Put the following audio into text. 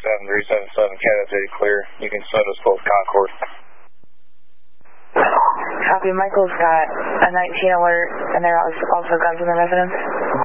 7377, Cat 8 clear. You can send us both Concord. Copy, Michael's got a 19 alert, and there are also guns in the residence.